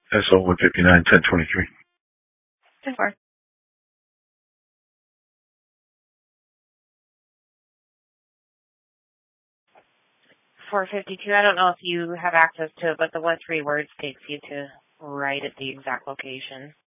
SO 159 1023. 10-4. 452. I don't know if you have access to it, but the what 3 words takes you to right at the exact location.